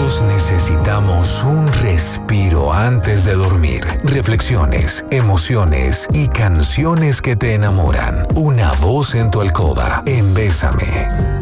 Todos necesitamos un respiro antes de dormir. Reflexiones, emociones y canciones que te enamoran. Una voz en tu alcoba. En Bésame.